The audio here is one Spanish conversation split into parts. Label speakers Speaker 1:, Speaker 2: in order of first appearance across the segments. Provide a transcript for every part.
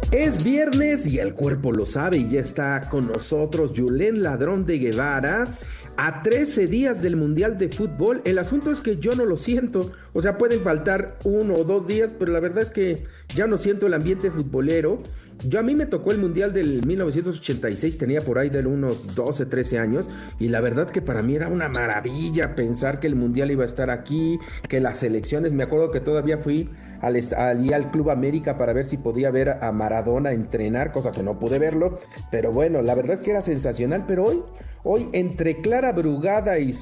Speaker 1: Es viernes y el cuerpo lo sabe y ya está con nosotros Julen Ladrón de Guevara. A 13 días del Mundial de Fútbol, el asunto es que yo no lo siento. O sea, pueden faltar 1 o 2 días, pero la verdad es que ya no siento el ambiente futbolero. A mí me tocó el Mundial del 1986, tenía por ahí de unos 12, 13 años, y la verdad que para mí era una maravilla pensar que el Mundial iba a estar aquí, que las selecciones, me acuerdo que todavía fui al Club América para ver si podía ver a Maradona entrenar, cosa que no pude verlo, pero bueno, la verdad es que era sensacional, pero hoy entre Clara Brugada y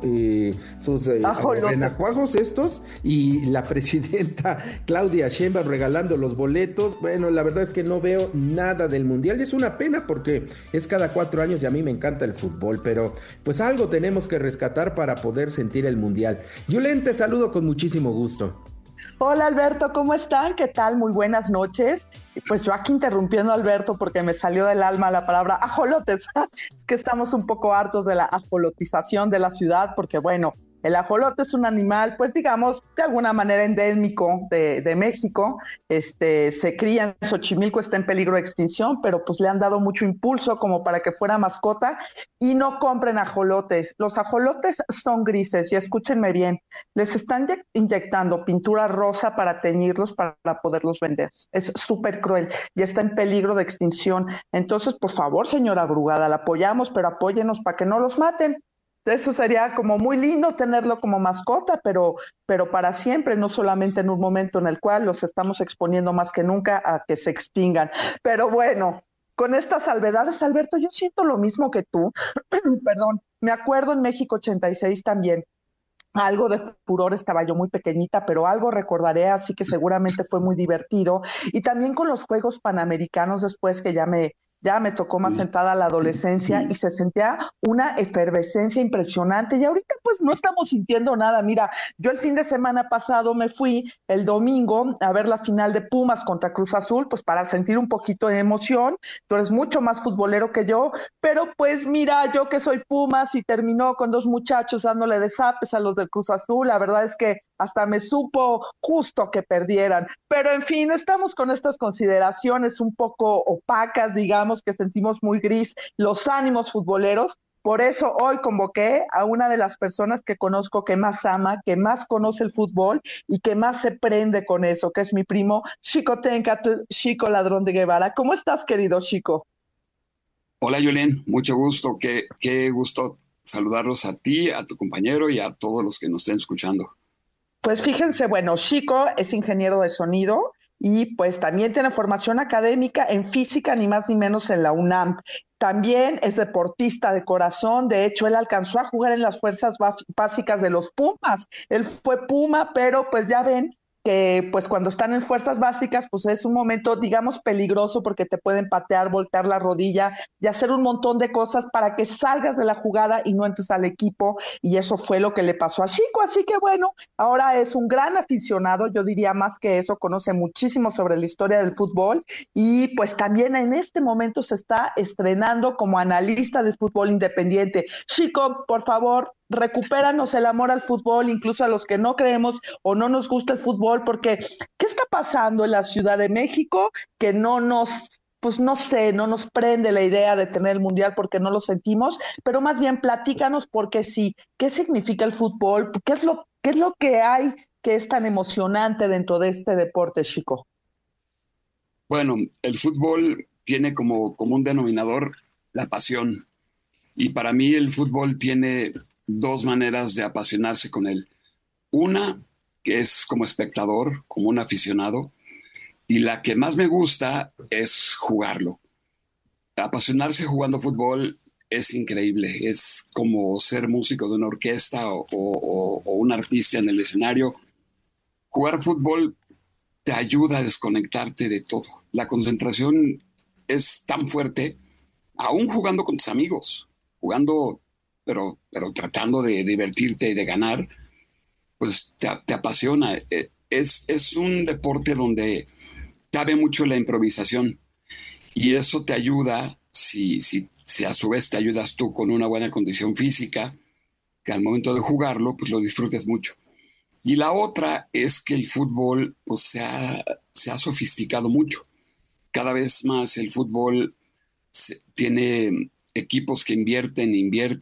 Speaker 1: sus
Speaker 2: Ajolotes.
Speaker 1: renacuajos estos y la presidenta Claudia Sheinbaum regalando los boletos, bueno, la verdad es que no veo nada del Mundial y es una pena porque es cada 4 años y a mí me encanta el fútbol, pero pues algo tenemos que rescatar para poder sentir el Mundial. Julen, te saludo con muchísimo gusto.
Speaker 2: Hola Alberto, ¿cómo están? ¿Qué tal? Muy buenas noches. Pues yo aquí interrumpiendo a Alberto porque me salió del alma la palabra ajolotes. Es que estamos un poco hartos de la ajolotización de la ciudad porque bueno, el ajolote es un animal, pues digamos, de alguna manera endémico de México. Se cría en Xochimilco, está en peligro de extinción, pero pues le han dado mucho impulso como para que fuera mascota y no compren ajolotes. Los ajolotes son grises y escúchenme bien, les están inyectando pintura rosa para teñirlos para poderlos vender. Es súper cruel y está en peligro de extinción. Entonces, por favor, señora Brugada, la apoyamos, pero apóyenos para que no los maten. Eso sería como muy lindo tenerlo como mascota, pero para siempre, no solamente en un momento en el cual los estamos exponiendo más que nunca a que se extingan. Pero bueno, con estas salvedades, Alberto, yo siento lo mismo que tú. Perdón, me acuerdo en México 86 también. Algo de furor, estaba yo muy pequeñita, pero algo recordaré, así que seguramente fue muy divertido. Y también con los Juegos Panamericanos después que ya me tocó más sentada a la adolescencia y se sentía una efervescencia impresionante. Y ahorita pues no estamos sintiendo nada. Mira, yo el fin de semana pasado me fui el domingo a ver la final de Pumas contra Cruz Azul, pues para sentir un poquito de emoción. Tú eres mucho más futbolero que yo, pero pues mira, yo que soy Pumas y terminó con dos muchachos dándole de zapes a los del Cruz Azul, la verdad es que hasta me supo justo que perdieran. Pero en fin, estamos con estas consideraciones un poco opacas, digamos, que sentimos muy gris los ánimos futboleros. Por eso hoy convoqué a una de las personas que conozco que más ama, que más conoce el fútbol y que más se prende con eso, que es mi primo Chico Tencatl, Chico Ladrón de Guevara. ¿Cómo estás, querido Chico?
Speaker 3: Hola Yulín, mucho gusto, qué gusto saludarlos a ti, a tu compañero y a todos los que nos estén escuchando.
Speaker 2: Pues fíjense, bueno, Chico es ingeniero de sonido y pues también tiene formación académica en física, ni más ni menos en la UNAM. También es deportista de corazón, de hecho él alcanzó a jugar en las fuerzas básicas de los Pumas. Él fue Puma, pero pues ya ven que pues cuando están en fuerzas básicas pues es un momento digamos peligroso porque te pueden patear, voltear la rodilla y hacer un montón de cosas para que salgas de la jugada y no entres al equipo y eso fue lo que le pasó a Chico, así que bueno, ahora es un gran aficionado, yo diría más que eso, conoce muchísimo sobre la historia del fútbol y pues también en este momento se está estrenando como analista de fútbol independiente. Chico, por favor, recupéranos el amor al fútbol, incluso a los que no creemos o no nos gusta el fútbol, porque ¿qué está pasando en la Ciudad de México que no nos pues no sé, no nos prende la idea de tener el mundial porque no lo sentimos, pero más bien platícanos porque sí, ¿qué significa el fútbol? ¿Qué es lo que hay que es tan emocionante dentro de este deporte, Chico?
Speaker 3: Bueno, el fútbol tiene como común denominador la pasión y para mí el fútbol tiene dos maneras de apasionarse con él. Una que es como espectador, como un aficionado, y la que más me gusta es jugarlo. Apasionarse jugando fútbol es increíble, es como ser músico de una orquesta o un artista en el escenario. Jugar fútbol te ayuda a desconectarte de todo. La concentración es tan fuerte, aún jugando con tus amigos, jugando, pero tratando de divertirte y de ganar, pues te apasiona. Es un deporte donde cabe mucho la improvisación y eso te ayuda, si a su vez te ayudas tú con una buena condición física, que al momento de jugarlo, pues lo disfrutes mucho. Y la otra es que el fútbol pues, se ha sofisticado mucho. cada vez más el fútbol tiene equipos que invierten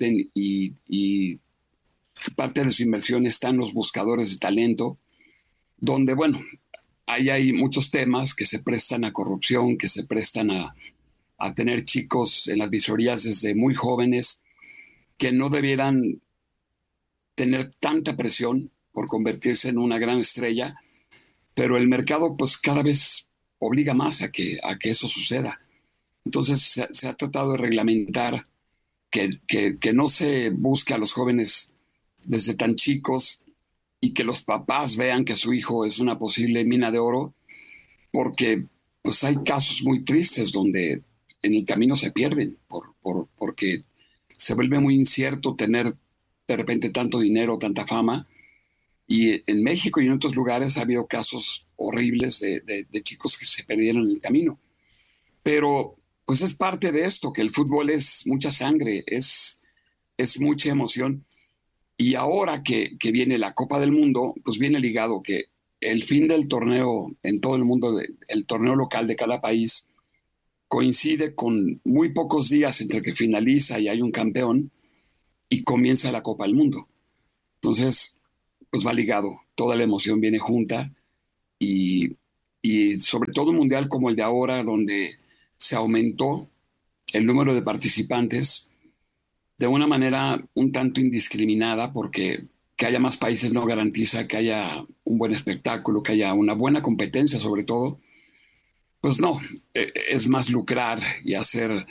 Speaker 3: y parte de su inversión está en los buscadores de talento, donde, bueno, ahí hay muchos temas que se prestan a corrupción, que se prestan a tener chicos en las visorías desde muy jóvenes que no debieran tener tanta presión por convertirse en una gran estrella, pero el mercado pues cada vez obliga más a que eso suceda. Entonces se ha tratado de reglamentar que no se busque a los jóvenes desde tan chicos y que los papás vean que su hijo es una posible mina de oro, porque pues hay casos muy tristes donde en el camino se pierden porque se vuelve muy incierto tener de repente tanto dinero, tanta fama. Y en México y en otros lugares ha habido casos horribles de chicos que se perdieron en el camino. Pero pues es parte de esto, que el fútbol es mucha sangre, es mucha emoción. Y ahora que viene la Copa del Mundo, pues viene ligado que el fin del torneo en todo el mundo, el torneo local de cada país, coincide con muy pocos días entre que finaliza y hay un campeón y comienza la Copa del Mundo. Entonces, pues va ligado, toda la emoción viene junta y sobre todo un mundial como el de ahora, donde se aumentó el número de participantes de una manera un tanto indiscriminada, porque que haya más países no garantiza que haya un buen espectáculo, que haya una buena competencia sobre todo. Pues no, es más lucrar y hacer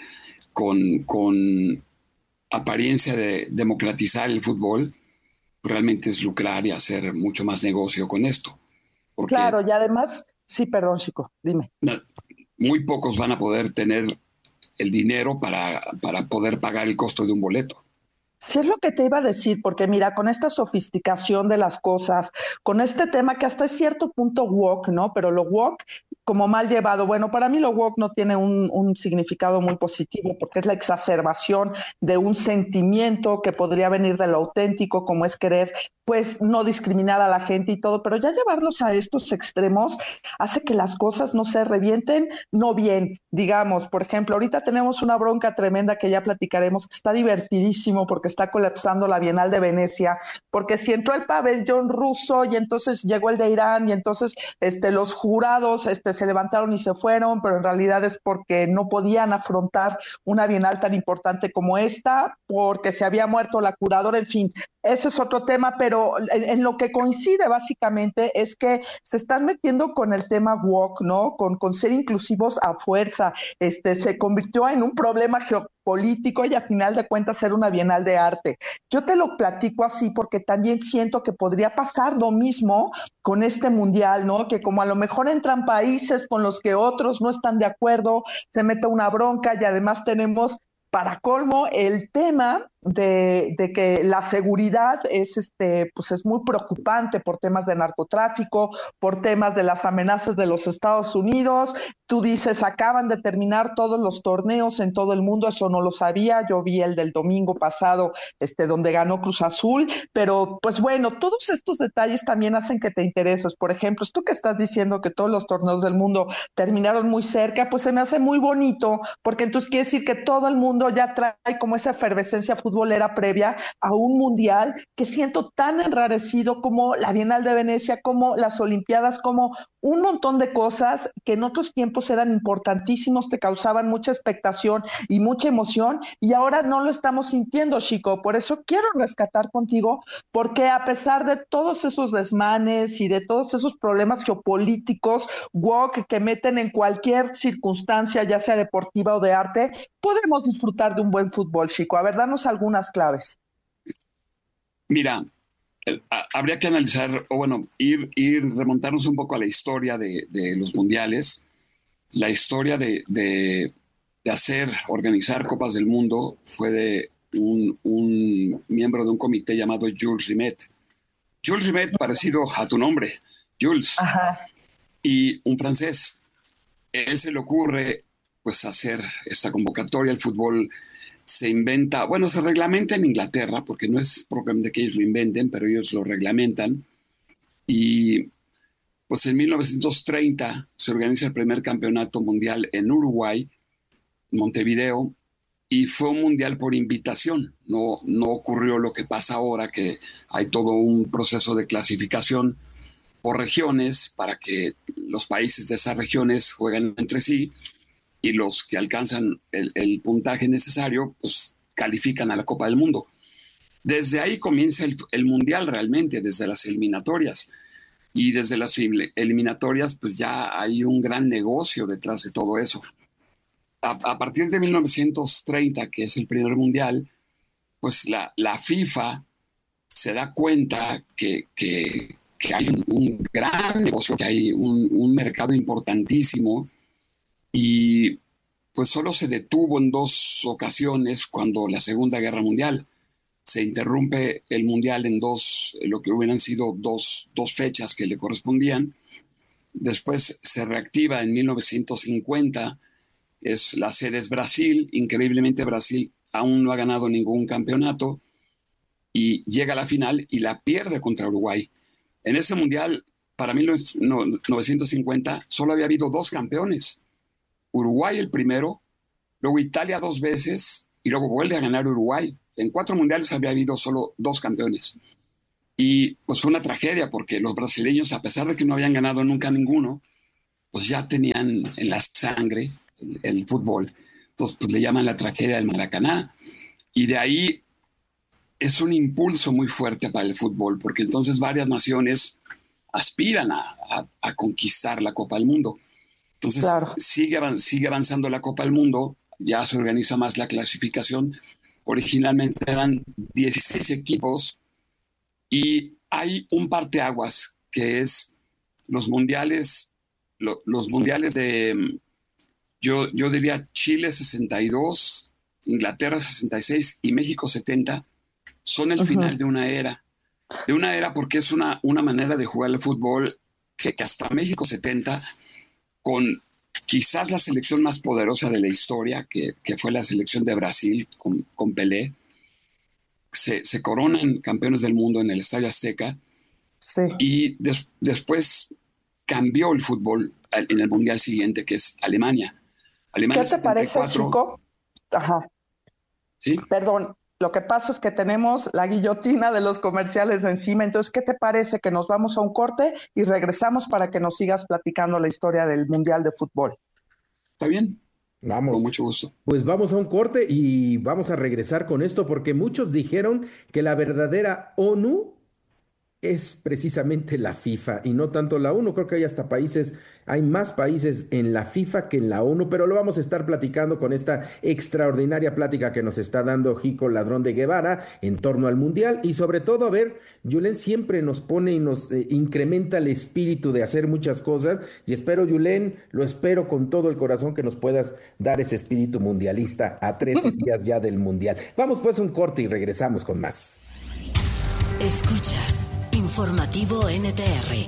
Speaker 3: con apariencia de democratizar el fútbol, realmente es lucrar y hacer mucho más negocio con esto. Porque
Speaker 2: claro, y además, sí, perdón, chico, dime.
Speaker 3: muy pocos van a poder tener el dinero para poder pagar el costo de un boleto.
Speaker 2: Sí, es lo que te iba a decir, porque mira, con esta sofisticación de las cosas, con este tema que hasta es cierto punto woke, ¿no? Pero lo woke como mal llevado, bueno, para mí lo woke no tiene un significado muy positivo porque es la exacerbación de un sentimiento que podría venir de lo auténtico, como es querer, pues, no discriminar a la gente y todo, pero ya llevarlos a estos extremos hace que las cosas no se revienten, no bien, digamos, por ejemplo, ahorita tenemos una bronca tremenda que ya platicaremos, que está divertidísimo porque está colapsando la Bienal de Venecia, porque si entró el pabellón ruso y entonces llegó el de Irán y entonces los jurados se levantaron y se fueron, pero en realidad es porque no podían afrontar una Bienal tan importante como esta, porque se había muerto la curadora, en fin, ese es otro tema, pero en lo que coincide básicamente es que se están metiendo con el tema woke, ¿no? Con ser inclusivos a fuerza. Se convirtió en un problema geopolítico y a final de cuentas era una bienal de arte. Yo te lo platico así porque también siento que podría pasar lo mismo con este mundial, ¿no? Que como a lo mejor entran países con los que otros no están de acuerdo, se mete una bronca y además tenemos para colmo el tema de que la seguridad pues es muy preocupante por temas de narcotráfico, por temas de las amenazas de los Estados Unidos. Tú dices, acaban de terminar todos los torneos en todo el mundo, eso no lo sabía, yo vi el del domingo pasado, donde ganó Cruz Azul, pero pues bueno, todos estos detalles también hacen que te intereses. Por ejemplo, tú que estás diciendo que todos los torneos del mundo terminaron muy cerca, pues se me hace muy bonito, porque entonces quiere decir que todo el mundo ya trae como esa efervescencia futbolera previa a un mundial que siento tan enrarecido como la Bienal de Venecia, como las Olimpiadas, como un montón de cosas que en otros tiempos eran importantísimos, te causaban mucha expectación y mucha emoción, y ahora no lo estamos sintiendo, Chico. Por eso quiero rescatar contigo, porque a pesar de todos esos desmanes y de todos esos problemas geopolíticos, woke, que meten en cualquier circunstancia, ya sea deportiva o de arte, podemos disfrutar de un buen fútbol, Chico. A ver, danos algunas claves.
Speaker 3: Mira, habría que analizar, o bueno, ir remontarnos un poco a la historia de los mundiales. La historia de organizar Copas del Mundo fue de un miembro de un comité llamado Jules Rimet. Jules Rimet, parecido a tu nombre, Jules.
Speaker 2: Ajá.
Speaker 3: Y un francés. Él se le ocurre pues hacer esta convocatoria. El fútbol se inventa, bueno, se reglamenta en Inglaterra, porque no es propiamente que ellos lo inventen, pero ellos lo reglamentan. Y Pues en 1930 se organiza el primer campeonato mundial en Uruguay, Montevideo, y fue un mundial por invitación. No ocurrió lo que pasa ahora, que hay todo un proceso de clasificación por regiones para que los países de esas regiones jueguen entre sí y los que alcanzan el puntaje necesario pues califican a la Copa del Mundo. Desde ahí comienza el mundial realmente, desde las eliminatorias. Y desde las eliminatorias pues ya hay un gran negocio detrás de todo eso. A partir de 1930, que es el primer mundial, pues la FIFA se da cuenta que hay un gran negocio, que hay un mercado importantísimo, y pues solo se detuvo en 2 ocasiones cuando la Segunda Guerra Mundial. Se interrumpe el mundial en lo que hubieran sido dos fechas que le correspondían. Después se reactiva en 1950. La sede es Brasil. Increíblemente, Brasil aún no ha ganado ningún campeonato y llega a la final y la pierde contra Uruguay. En ese mundial, para 1950, solo había habido 2 campeones. Uruguay el primero, luego Italia 2 veces y luego vuelve a ganar Uruguay. En 4 mundiales había habido solo 2 campeones. Y pues fue una tragedia porque los brasileños, a pesar de que no habían ganado nunca ninguno, pues ya tenían en la sangre el fútbol. Entonces pues le llaman la tragedia del Maracaná. Y de ahí es un impulso muy fuerte para el fútbol, porque entonces varias naciones aspiran a conquistar la Copa del Mundo. Entonces claro, sigue avanzando la Copa del Mundo, ya se organiza más la clasificación. Originalmente eran 16 equipos y hay un parteaguas que es los mundiales de, yo diría Chile 62, Inglaterra 66 y México 70 son el final de una era. De una era porque es una manera de jugar el fútbol que hasta México 70, con quizás la selección más poderosa de la historia, que fue la selección de Brasil con Pelé, se coronan campeones del mundo en el Estadio Azteca. Sí. Y después cambió el fútbol en el mundial siguiente, que es Alemania.
Speaker 2: ¿Qué te 74, parece, Chico? Ajá.
Speaker 3: ¿Sí?
Speaker 2: Perdón, lo que pasa es que tenemos la guillotina de los comerciales encima. Entonces, ¿qué te parece que nos vamos a un corte y regresamos para que nos sigas platicando la historia del Mundial de Fútbol?
Speaker 3: ¿Está bien?
Speaker 1: Vamos.
Speaker 3: Con mucho gusto.
Speaker 1: Pues vamos a un corte y vamos a regresar con esto porque muchos dijeron que la verdadera ONU es precisamente la FIFA y no tanto la ONU. Creo que hay más países en la FIFA que en la ONU, pero lo vamos a estar platicando con esta extraordinaria plática que nos está dando Jico Ladrón de Guevara en torno al Mundial y sobre todo, a ver, Yulen siempre nos pone y nos incrementa el espíritu de hacer muchas cosas y espero, Yulen, lo espero con todo el corazón que nos puedas dar ese espíritu mundialista a 13 días ya del Mundial. Vamos pues a un corte y regresamos con más.
Speaker 4: Escuchas Informativo NTR.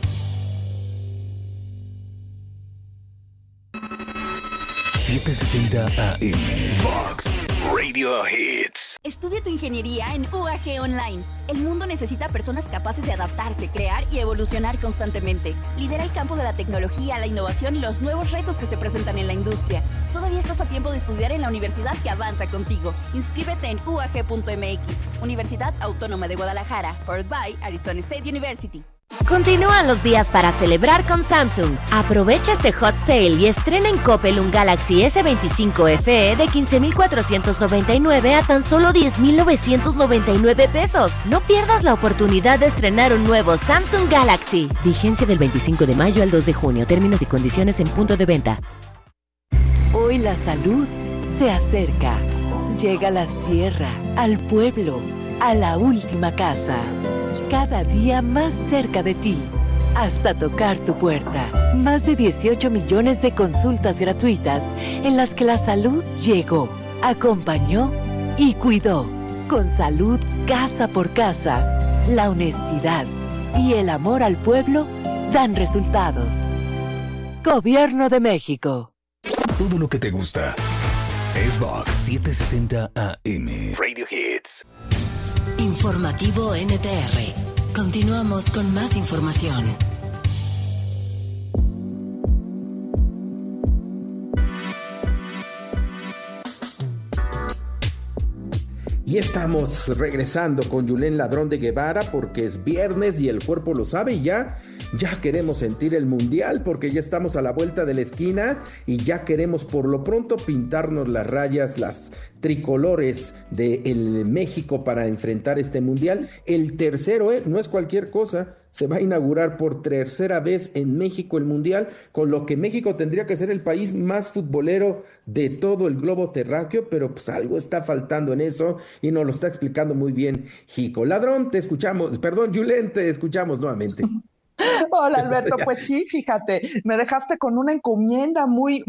Speaker 5: ...760 AM... Vox Radio Hits.
Speaker 6: Estudia tu ingeniería en UAG Online. El mundo necesita personas capaces de adaptarse, crear y evolucionar constantemente. Lidera el campo de la tecnología, la innovación y los nuevos retos que se presentan en la industria. Todavía estás a tiempo de estudiar en la universidad que avanza contigo. Inscríbete en UAG.mx, Universidad Autónoma de Guadalajara, powered by Arizona State University.
Speaker 7: Continúan los días para celebrar con Samsung. Aprovecha este hot sale y estrena en Coppel un Galaxy S25 FE de 15,499 a tan solo 10,999 pesos. No pierdas la oportunidad de estrenar un nuevo Samsung Galaxy. Vigencia del 25 de mayo al 2 de junio. Términos y condiciones en punto de venta.
Speaker 8: Hoy la salud se acerca. Llega a la sierra, al pueblo, a la última casa. Cada día más cerca de ti, hasta tocar tu puerta. Más de 18 millones de consultas gratuitas en las que la salud llegó, acompañó y cuidó. Con salud casa por casa, la honestidad y el amor al pueblo dan resultados. Gobierno de México.
Speaker 5: Todo lo que te gusta es Vox 760 AM. Radio Hits.
Speaker 4: Informativo NTR. Continuamos con más información.
Speaker 1: Y estamos regresando con Yulén Ladrón de Guevara porque es viernes y el cuerpo lo sabe y ya queremos sentir el mundial porque ya estamos a la vuelta de la esquina y ya queremos por lo pronto pintarnos las rayas, las tricolores de el México para enfrentar este mundial. El tercero, no es cualquier cosa. Se va a inaugurar por tercera vez en México el Mundial, con lo que México tendría que ser el país más futbolero de todo el globo terráqueo, pero pues algo está faltando en eso y nos lo está explicando muy bien Jico. Ladrón, te escuchamos, perdón, Yulén, te escuchamos nuevamente.
Speaker 2: Hola Alberto, pues sí, fíjate, me dejaste con una encomienda muy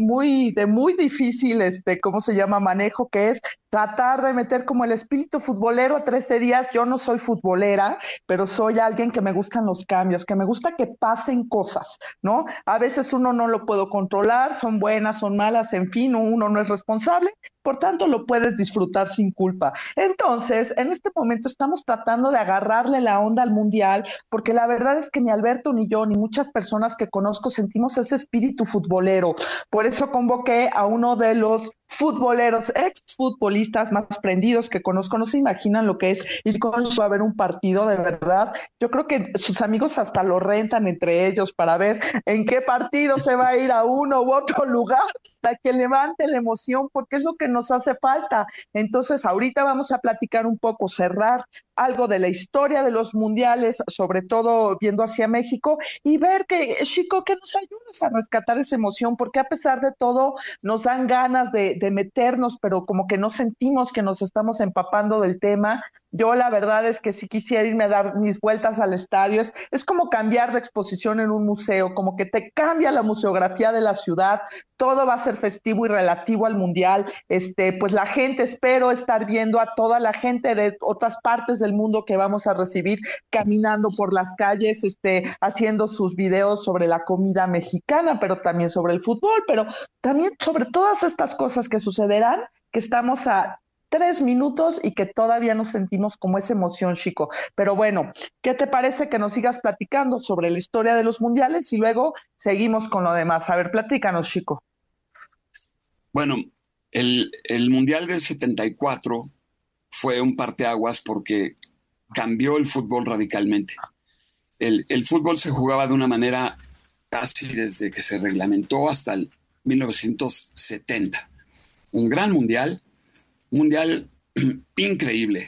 Speaker 2: difícil, ¿cómo se llama? Manejo, que es tratar de meter como el espíritu futbolero a 13 días. Yo no soy futbolera, pero soy alguien que me gustan los cambios, que me gusta que pasen cosas, ¿no? A veces uno no lo puedo controlar, son buenas, son malas, en fin, uno no es responsable, por tanto lo puedes disfrutar sin culpa. Entonces, en este momento estamos tratando de agarrarle la onda al mundial, porque la verdad es que ni Alberto ni yo, ni muchas personas que conozco sentimos ese espíritu futbolero. Por eso convoqué a uno de los futboleros, exfutbolistas más prendidos que conozco. No se imaginan lo que es ir con su a ver un partido, de verdad. Yo creo que sus amigos hasta lo rentan entre ellos para ver en qué partido se va a ir a uno u otro lugar, para que levante la emoción, porque es lo que nos hace falta. Entonces, ahorita vamos a platicar un poco, cerrar algo de la historia de los mundiales, sobre todo viendo hacia México, y ver que, Chico, que nos ayudes a rescatar esa emoción, porque a pesar de todo nos dan ganas de meternos, pero como que no sentimos que nos estamos empapando del tema. Yo la verdad es que si quisiera irme a dar mis vueltas al estadio, es como cambiar de exposición en un museo, como que te cambia la museografía de la ciudad, todo va a ser festivo y relativo al mundial. Pues la gente, espero estar viendo a toda la gente de otras partes del mundo que vamos a recibir caminando por las calles, haciendo sus videos sobre la comida mexicana, pero también sobre el fútbol, pero también sobre todas estas cosas que sucederán, que estamos a 3 minutos y que todavía nos sentimos como esa emoción, Chico. Pero bueno, ¿qué te parece que nos sigas platicando sobre la historia de los mundiales y luego seguimos con lo demás? A ver, platícanos, Chico.
Speaker 3: Bueno, el Mundial del 74 fue un parteaguas porque cambió el fútbol radicalmente. El fútbol se jugaba de una manera casi desde que se reglamentó hasta el 1970. Un gran mundial increíble.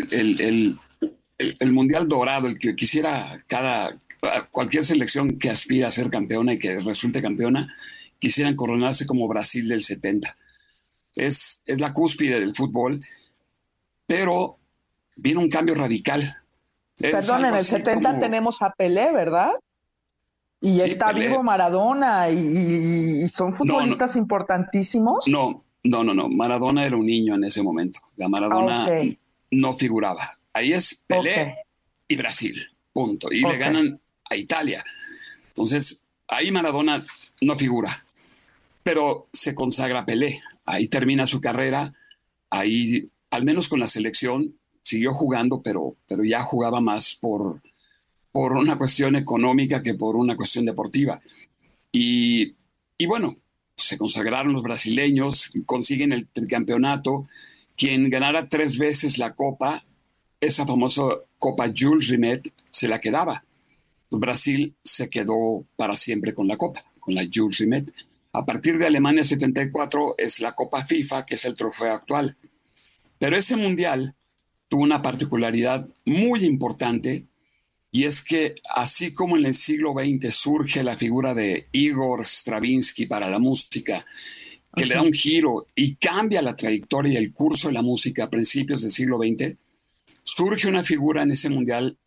Speaker 3: El mundial dorado, el que quisiera cualquier selección que aspira a ser campeona y que resulte campeona, quisieran coronarse como Brasil del 70. Es la cúspide del fútbol, pero viene un cambio radical.
Speaker 2: Perdón, en el 70 como... tenemos a Pelé, ¿verdad? Y sí, está Pelé. Vivo Maradona y son futbolistas importantísimos.
Speaker 3: No. Maradona era un niño en ese momento. La Maradona no figuraba. Ahí es Pelé y Brasil, punto. Y le ganan a Italia. Entonces, ahí Maradona no figura. Pero se consagra Pelé. Ahí termina su carrera. Ahí, al menos con la selección, siguió jugando, pero ya jugaba más por una cuestión económica que por una cuestión deportiva. Y bueno, se consagraron los brasileños, consiguen el tricampeonato. Quien ganara 3 veces la Copa, esa famosa Copa Jules Rimet, se la quedaba. Brasil se quedó para siempre con la Copa, con la Jules Rimet. A partir de Alemania 74 es la Copa FIFA, que es el trofeo actual. Pero ese mundial tuvo una particularidad muy importante, y es que así como en el siglo XX surge la figura de Igor Stravinsky para la música, que le da un giro y cambia la trayectoria y el curso de la música a principios del siglo XX, surge una figura en ese mundial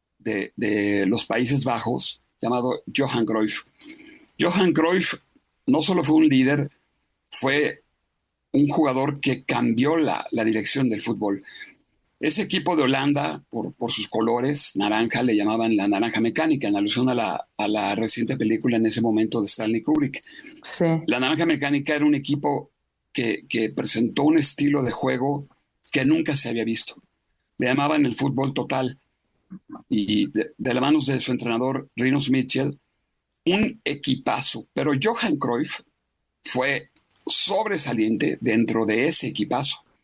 Speaker 3: de los Países Bajos llamado Johan Cruyff. Johan Cruyff no solo fue un líder, fue un jugador que cambió la dirección del fútbol. Ese equipo de Holanda, por sus colores, naranja, le llamaban la naranja mecánica, en alusión a la reciente película en ese momento de Stanley Kubrick.
Speaker 2: Sí.
Speaker 3: La naranja mecánica era un equipo que presentó un estilo de juego que nunca se había visto. Le llamaban el fútbol total. Y de las manos de su entrenador, Rinus Michel, un equipazo. Pero Johan Cruyff fue sobresaliente dentro de ese equipazo.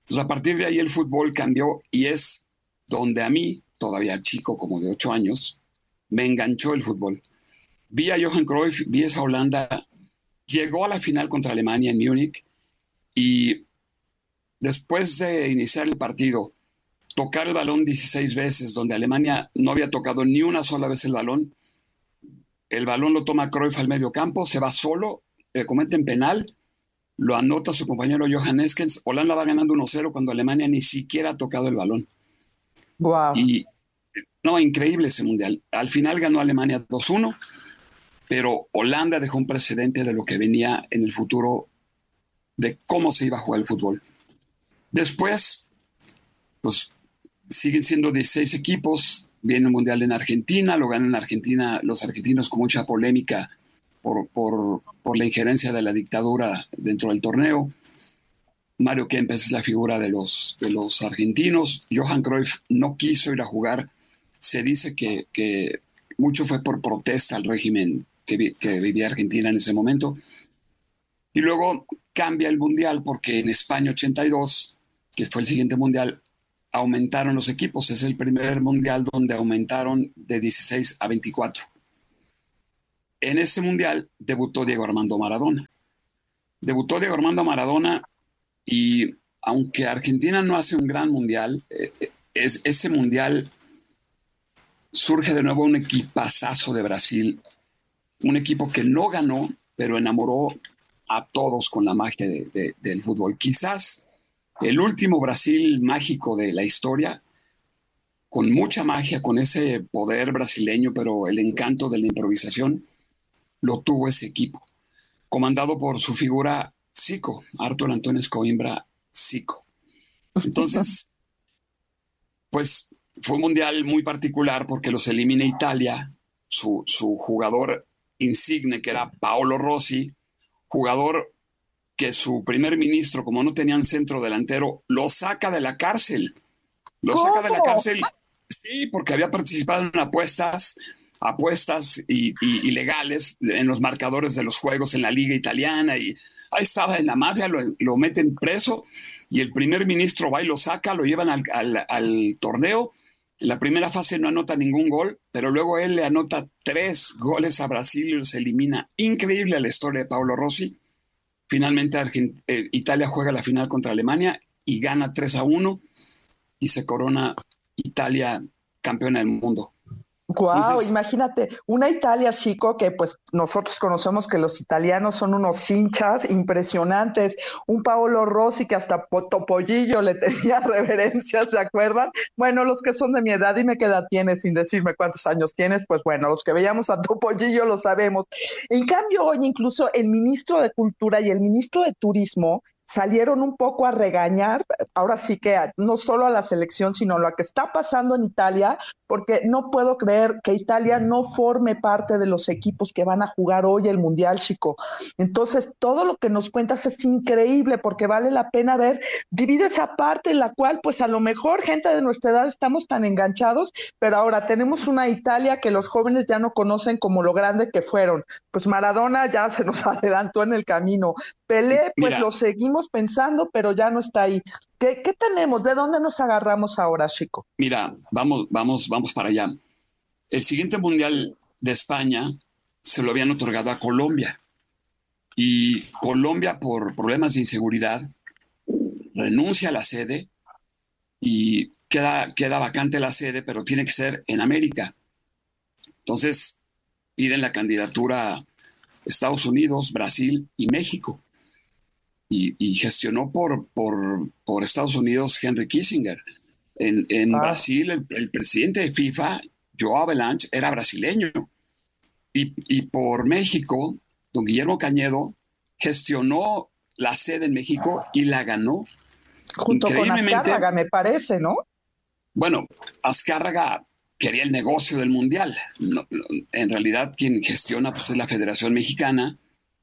Speaker 3: Entonces, a partir de ahí el fútbol cambió y es donde a mí, todavía chico, como de 8 años, me enganchó el fútbol. Vi a Johan Cruyff, vi esa Holanda, llegó a la final contra Alemania en Múnich y después de iniciar el partido, tocar el balón 16 veces, donde Alemania no había tocado ni una sola vez el balón lo toma Cruyff al medio campo, se va solo, cometen penal, lo anota su compañero Johan Eskens, Holanda va ganando 1-0 cuando Alemania ni siquiera ha tocado el balón.
Speaker 2: Wow.
Speaker 3: Y no, increíble ese mundial. Al final ganó Alemania 2-1, pero Holanda dejó un precedente de lo que venía en el futuro, de cómo se iba a jugar el fútbol. Después, pues siguen siendo 16 equipos, viene el mundial en Argentina, lo ganan en Argentina los argentinos con mucha polémica por la injerencia de la dictadura dentro del torneo. Mario Kempes es la figura de los argentinos. Johan Cruyff no quiso ir a jugar. Se dice que mucho fue por protesta al régimen que vivía Argentina en ese momento. Y luego cambia el mundial porque en España 82, que fue el siguiente mundial, aumentaron los equipos. Es el primer mundial donde aumentaron de 16 a 24. En ese mundial debutó Diego Armando Maradona. Y aunque Argentina no hace un gran mundial, ese mundial surge de nuevo un equipazazo de Brasil, un equipo que no ganó, pero enamoró a todos con la magia del fútbol. Quizás el último Brasil mágico de la historia, con mucha magia, con ese poder brasileño, pero el encanto de la improvisación, lo tuvo ese equipo, comandado por su figura Zico, Arthur Antonio Coimbra Zico. Entonces, pues fue un mundial muy particular porque los elimina Italia, su jugador insigne, que era Paolo Rossi, jugador que su primer ministro, como no tenían centro delantero, lo saca de la cárcel. Saca de la cárcel, sí, porque había participado en apuestas ilegales en los marcadores de los juegos en la liga italiana, y ahí estaba en la mafia, lo meten preso, y el primer ministro va y lo saca, lo llevan al torneo. En la primera fase no anota ningún gol, pero luego él le anota 3 goles a Brasil y los elimina. Increíble la historia de Paolo Rossi. Finalmente Italia juega la final contra Alemania y gana 3-1 y se corona Italia campeona del mundo.
Speaker 2: Wow, entonces, imagínate, una Italia, chico, que pues nosotros conocemos que los italianos son unos hinchas impresionantes, un Paolo Rossi que hasta Topollillo le tenía reverencia, ¿se acuerdan? Bueno, los que son de mi edad, dime qué edad tienes sin decirme cuántos años tienes, pues bueno, los que veíamos a Topollillo lo sabemos. En cambio, hoy incluso el ministro de Cultura y el ministro de Turismo salieron un poco a regañar, ahora sí que no solo a la selección, sino lo que está pasando en Italia, porque no puedo creer que Italia no forme parte de los equipos que van a jugar hoy el Mundial, chico. Entonces, todo lo que nos cuentas es increíble, porque vale la pena vivir esa parte en la cual, pues a lo mejor gente de nuestra edad estamos tan enganchados, pero ahora tenemos una Italia que los jóvenes ya no conocen como lo grande que fueron. Pues Maradona ya se nos adelantó en el camino. Pelé, pues mira, lo seguimos pensando, pero ya no está ahí. ¿Qué tenemos? ¿De dónde nos agarramos ahora, chico?
Speaker 3: Mira, vamos para allá. El siguiente Mundial de España se lo habían otorgado a Colombia. Y Colombia, por problemas de inseguridad, renuncia a la sede y queda vacante la sede, pero tiene que ser en América. Entonces, piden la candidatura a Estados Unidos, Brasil y México. Y gestionó por Estados Unidos Henry Kissinger. En Brasil, el presidente de FIFA, Joao Havelange, era brasileño. Y por México, don Guillermo Cañedo gestionó la sede en México y la ganó.
Speaker 2: Junto con Azcárraga, me parece, ¿no?
Speaker 3: Bueno, Azcárraga quería el negocio del Mundial. No, en realidad, quien gestiona pues, es la Federación Mexicana.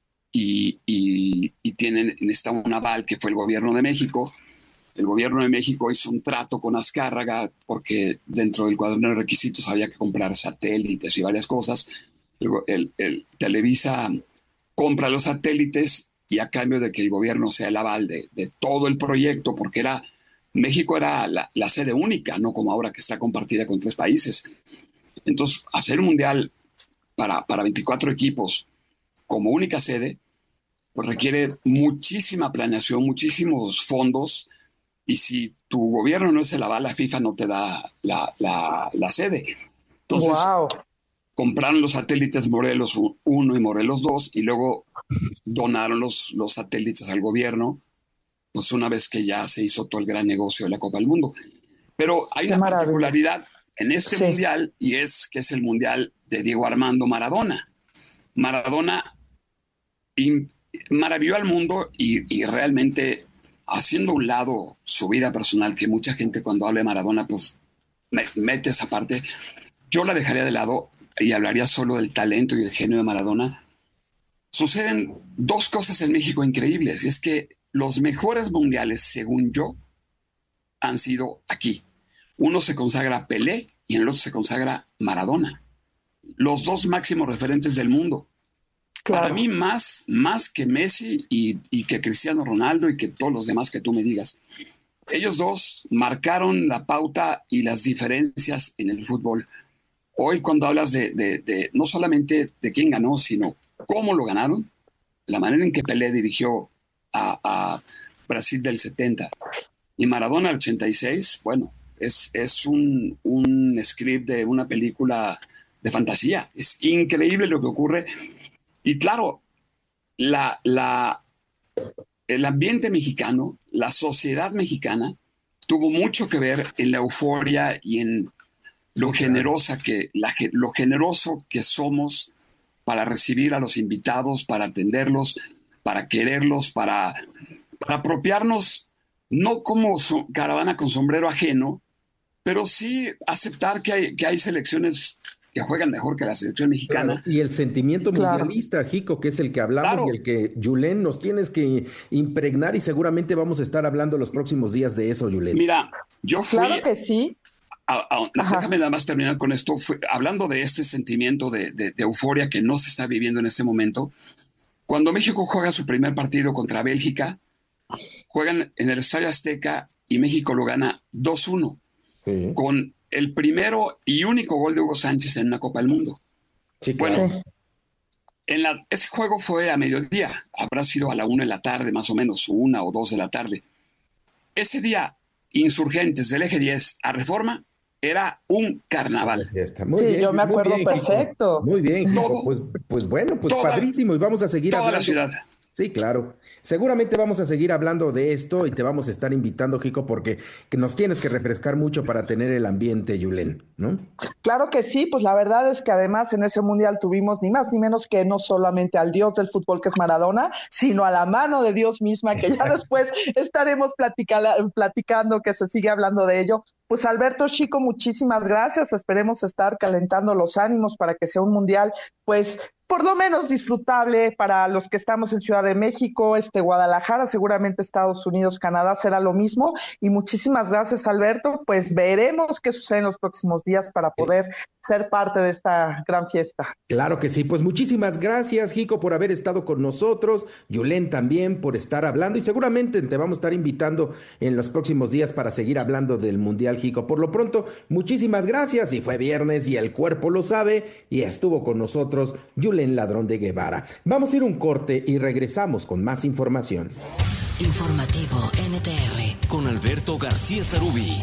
Speaker 3: Y necesita un aval que fue el gobierno de México. El gobierno de México hizo un trato con Azcárraga porque dentro del cuaderno de requisitos había que comprar satélites y varias cosas. El Televisa compra los satélites y a cambio de que el gobierno sea el aval de todo el proyecto, porque era México era la sede única, no como ahora que está compartida con 3 países. Entonces, hacer un mundial para 24 equipos como única sede, pues requiere muchísima planeación, muchísimos fondos, y si tu gobierno no se la va, la FIFA no te da la sede. Entonces, compraron los satélites Morelos 1 y Morelos 2 y luego donaron los satélites al gobierno, pues una vez que ya se hizo todo el gran negocio de la Copa del Mundo. Pero hay una particularidad en este mundial, y es que es el mundial de Diego Armando Maradona. Maradona maravilló al mundo y realmente, haciendo a un lado su vida personal, que mucha gente cuando habla de Maradona pues mete esa parte, yo la dejaría de lado y hablaría solo del talento y el genio de Maradona. Suceden 2 cosas en México increíbles, y es que los mejores mundiales, según yo, han sido aquí. Uno se consagra Pelé y en el otro se consagra Maradona. Los 2 máximos referentes del mundo. Claro. Para mí, más que Messi y que Cristiano Ronaldo y que todos los demás que tú me digas. Ellos 2 marcaron la pauta y las diferencias en el fútbol. Hoy, cuando hablas de no solamente de quién ganó, sino cómo lo ganaron, la manera en que Pelé dirigió a Brasil del 70 y Maradona del 86, bueno, es un script de una película de fantasía. Es increíble lo que ocurre. Y claro, el ambiente mexicano, la sociedad mexicana, tuvo mucho que ver en la euforia y en lo generoso que somos para recibir a los invitados, para atenderlos, para quererlos, para apropiarnos, no como caravana con sombrero ajeno, pero sí aceptar que hay selecciones que juegan mejor que la selección mexicana.
Speaker 1: Claro, y el sentimiento mundialista, Jico, que es el que hablamos y el que, Julen, nos tienes que impregnar, y seguramente vamos a estar hablando los próximos días de eso, Julen.
Speaker 3: Mira, yo fui...
Speaker 2: Claro que sí.
Speaker 3: Déjame nada más terminar con esto. Hablando de este sentimiento de euforia que no se está viviendo en este momento, cuando México juega su primer partido contra Bélgica, juegan en el Estadio Azteca y México lo gana 2-1, con el primero y único gol de Hugo Sánchez en una Copa del Mundo. Sí, claro. Bueno, ese juego fue a mediodía, habrá sido a la 1 de la tarde, más o menos, 1 o 2 de la tarde. Ese día, Insurgentes del Eje 10 a Reforma era un carnaval.
Speaker 2: Muy bien, yo me acuerdo perfecto.
Speaker 1: Muy bien, pues bueno, padrísimo, y vamos a seguir
Speaker 3: hablando. Toda la ciudad.
Speaker 1: Sí, claro. Seguramente vamos a seguir hablando de esto y te vamos a estar invitando, Jico, porque nos tienes que refrescar mucho para tener el ambiente, Julen, ¿no?
Speaker 2: Claro que sí, pues la verdad es que además en ese mundial tuvimos ni más ni menos que no solamente al dios del fútbol que es Maradona, sino a la mano de Dios misma, que ya después estaremos platicando, que se sigue hablando de ello. Pues Alberto, Chico, muchísimas gracias. Esperemos estar calentando los ánimos para que sea un mundial, pues, por lo menos disfrutable para los que estamos en Ciudad de México, Guadalajara, seguramente Estados Unidos, Canadá será lo mismo. Y muchísimas gracias, Alberto. Pues veremos qué sucede en los próximos días para poder ser parte de esta gran fiesta.
Speaker 1: Claro que sí. Pues muchísimas gracias, Jico, por haber estado con nosotros. Julen también por estar hablando, y seguramente te vamos a estar invitando en los próximos días para seguir hablando del Mundial, Jico. Por lo pronto, muchísimas gracias, y fue viernes y el cuerpo lo sabe, y estuvo con nosotros Julen Ladrón de Guevara. Vamos a ir un corte y regresamos con más información.
Speaker 4: Informativo NTR
Speaker 5: con Alberto García Zarubi.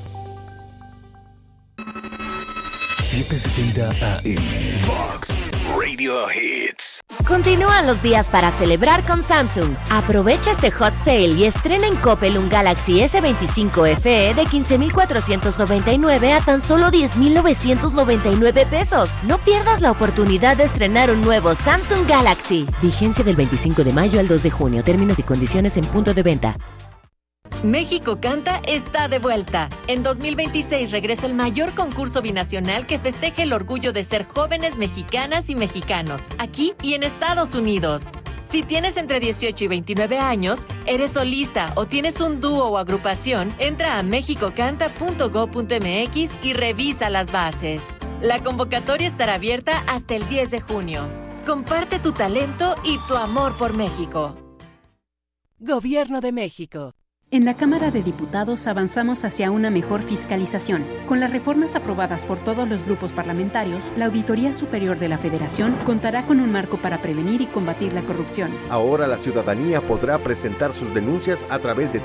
Speaker 5: 760 AM Fox Radio Hits.
Speaker 7: Continúan los días para celebrar con Samsung. Aprovecha este hot sale y estrena en Coppel un Galaxy S25 FE de 15,499 a tan solo 10,999 pesos. No pierdas la oportunidad de estrenar un nuevo Samsung Galaxy. Vigencia del 25 de mayo al 2 de junio. Términos y condiciones en punto de venta.
Speaker 9: México Canta está de vuelta. En 2026 regresa el mayor concurso binacional que festeje el orgullo de ser jóvenes mexicanas y mexicanos, aquí y en Estados Unidos. Si tienes entre 18 y 29 años, eres solista o tienes un dúo o agrupación, entra a mexicocanta.go.mx y revisa las bases. La convocatoria estará abierta hasta el 10 de junio. Comparte tu talento y tu amor por México.
Speaker 8: Gobierno de México.
Speaker 10: En la Cámara de Diputados avanzamos hacia una mejor fiscalización. Con las reformas aprobadas por todos los grupos parlamentarios, la Auditoría Superior de la Federación contará con un marco para prevenir y combatir la corrupción.
Speaker 11: Ahora la ciudadanía podrá presentar sus denuncias a través de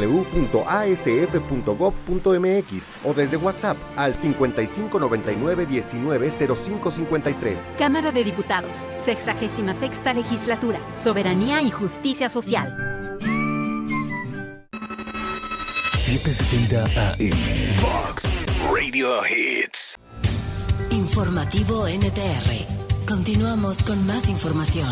Speaker 11: www.asf.gov.mx o desde WhatsApp al 5599-190553.
Speaker 10: Cámara de Diputados, 66ª Legislatura, Soberanía y Justicia Social.
Speaker 5: 760 AM. Vox Radio Hits.
Speaker 4: Informativo NTR. Continuamos con más información.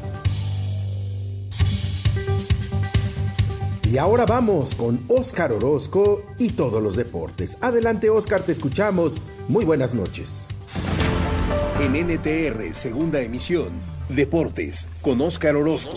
Speaker 1: Y ahora vamos con Óscar Orozco y todos los deportes. Adelante, Óscar, te escuchamos. Muy buenas noches.
Speaker 5: En NTR, segunda emisión, Deportes, con Óscar Orozco.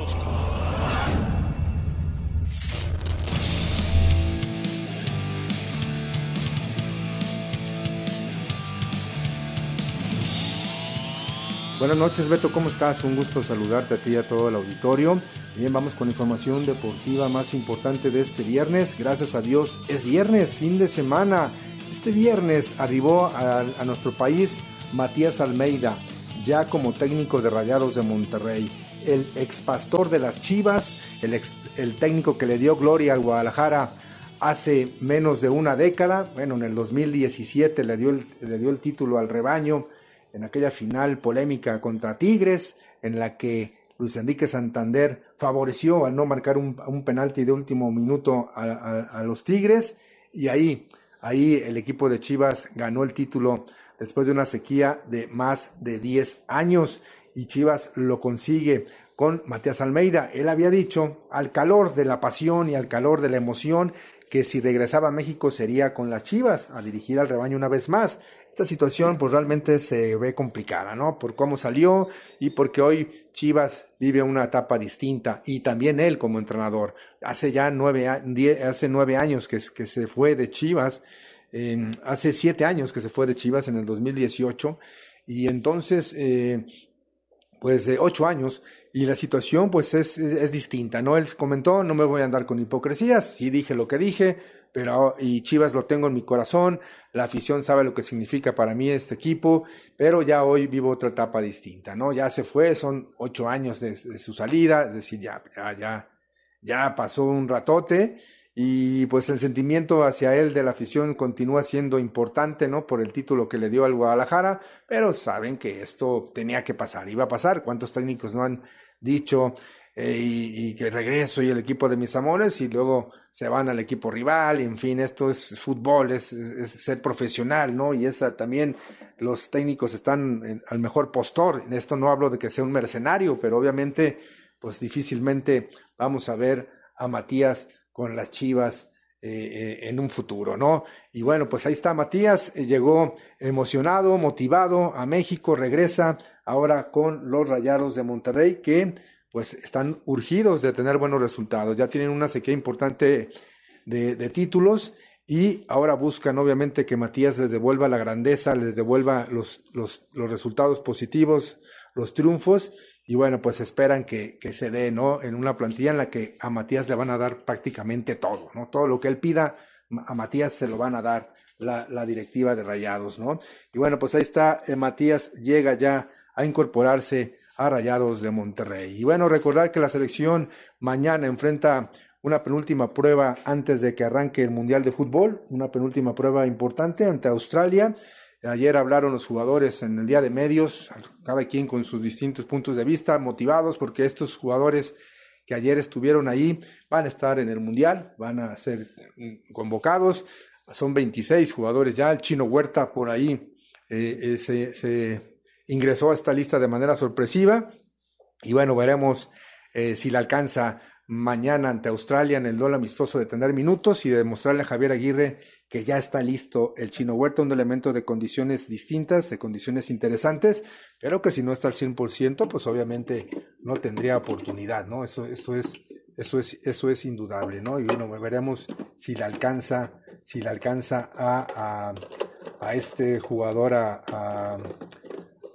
Speaker 12: Buenas noches, Beto, ¿cómo estás? Un gusto saludarte a ti y a todo el auditorio. Bien, vamos con información deportiva más importante de este viernes. Gracias a Dios, es viernes, fin de semana. Este viernes arribó a nuestro país Matías Almeida, ya como técnico de Rayados de Monterrey. El ex pastor de las Chivas, el técnico que le dio gloria al Guadalajara hace menos de una década. Bueno, en el 2017 le dio el título al rebaño, en aquella final polémica contra Tigres, en la que Luis Enrique Santander favoreció al no marcar un penalti de último minuto a los Tigres, y ahí el equipo de Chivas ganó el título después de una sequía de más de 10 años, y Chivas lo consigue con Matías Almeida. Él había dicho, al calor de la pasión y al calor de la emoción, que si regresaba a México sería con las Chivas a dirigir al rebaño una vez más. Esta situación pues realmente se ve complicada, ¿no? Por cómo salió y porque hoy Chivas vive una etapa distinta, y también él como entrenador. Hace 9 años que se fue de Chivas, hace 7 años que se fue de Chivas en el 2018, y entonces 8 años, y la situación pues es distinta, ¿no? Él comentó, no me voy a andar con hipocresías, sí dije lo que dije, y Chivas lo tengo en mi corazón, la afición sabe lo que significa para mí este equipo, pero ya hoy vivo otra etapa distinta, ¿no? Ya se fue, son 8 años de su salida, es decir, ya pasó un ratote, y pues el sentimiento hacia él de la afición continúa siendo importante, ¿no? Por el título que le dio al Guadalajara, pero saben que esto tenía que pasar, iba a pasar. ¿Cuántos técnicos no han dicho y que regreso y el equipo de mis amores, y luego se van al equipo rival? Y en fin, esto es fútbol, es ser profesional, ¿no? Y también los técnicos están al mejor postor. En esto no hablo de que sea un mercenario, pero obviamente pues difícilmente vamos a ver a Matías con las Chivas en un futuro, ¿no? Y bueno, pues ahí está Matías, llegó emocionado, motivado a México, regresa ahora con los Rayados de Monterrey, que pues están urgidos de tener buenos resultados. Ya tienen una sequía importante de títulos, y ahora buscan obviamente que Matías les devuelva la grandeza, les devuelva los resultados positivos, los triunfos, y bueno, pues esperan que se dé, ¿no? En una plantilla en la que a Matías le van a dar prácticamente todo, ¿no? Todo lo que él pida, a Matías se lo van a dar la directiva de Rayados, ¿no? Y bueno, pues ahí está, Matías llega ya a incorporarse a Rayados de Monterrey. Y bueno, recordar que la selección mañana enfrenta una penúltima prueba antes de que arranque el Mundial de Fútbol, una penúltima prueba importante ante Australia. Ayer hablaron los jugadores en el día de medios, cada quien con sus distintos puntos de vista, motivados porque estos jugadores que ayer estuvieron ahí van a estar en el Mundial, van a ser convocados. Son 26 jugadores ya. El Chino Huerta por ahí se ingresó a esta lista de manera sorpresiva, y bueno, veremos si le alcanza mañana ante Australia en el duelo amistoso de tener minutos y de demostrarle a Javier Aguirre que ya está listo el Chino Huerta, un elemento de condiciones distintas, de condiciones interesantes, pero que si no está al 100%, pues obviamente no tendría oportunidad, ¿no? Eso es indudable, ¿no? Y bueno, veremos si le alcanza a este jugador,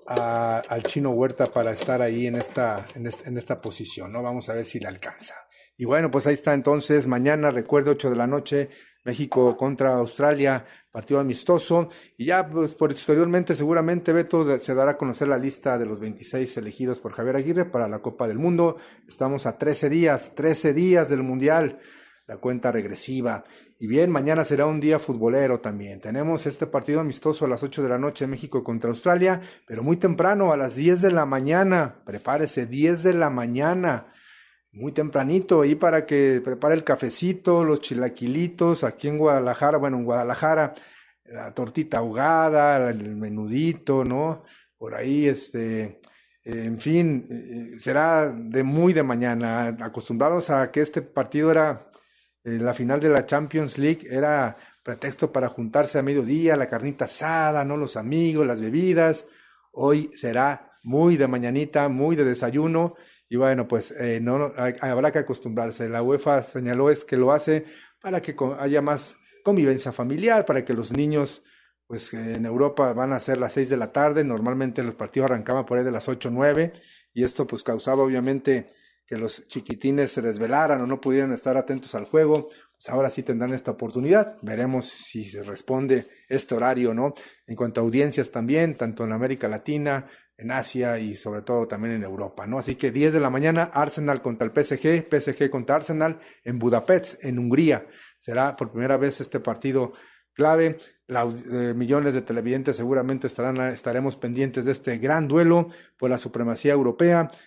Speaker 12: al Chino Huerta, para estar ahí en esta posición, ¿no? Vamos a ver si le alcanza. Y bueno, pues ahí está entonces, mañana, recuerdo, 8 de la noche, México contra Australia, partido amistoso, y ya pues posteriormente seguramente, Beto, se dará a conocer la lista de los 26 elegidos por Javier Aguirre para la Copa del Mundo. Estamos a 13 días del Mundial, la cuenta regresiva. Y bien, mañana será un día futbolero también. Tenemos este partido amistoso a las 8 de la noche, México contra Australia, pero muy temprano, a las 10 de la mañana, prepárese, 10 de la mañana. Muy tempranito, ahí para que prepare el cafecito, los chilaquilitos, aquí en Guadalajara, la tortita ahogada, el menudito, ¿no? Por ahí, en fin, será muy de mañana. Acostumbrados a que este partido era la final de la Champions League, era pretexto para juntarse a mediodía, la carnita asada, ¿no? Los amigos, las bebidas. Hoy será muy de mañanita, muy de desayuno. Y bueno, pues habrá que acostumbrarse. La UEFA señaló que lo hace para que haya más convivencia familiar, para que los niños, pues en Europa van a ser las 6 de la tarde, normalmente los partidos arrancaban por ahí de las 8 o 9, y esto pues causaba obviamente que los chiquitines se desvelaran o no pudieran estar atentos al juego. Pues ahora sí tendrán esta oportunidad, veremos si se responde este horario, ¿no? En cuanto a audiencias también, tanto en América Latina, en Asia y sobre todo también en Europa, ¿no? Así que 10 de la mañana, Arsenal contra el PSG contra Arsenal en Budapest, en Hungría. Será por primera vez este partido clave. Millones de televidentes seguramente estaremos pendientes de este gran duelo por la supremacía europea.